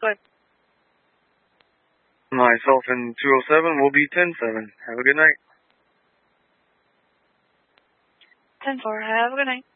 Go ahead. Myself and 207 will be 10-7. Have a good night. 10-4. Have a good night.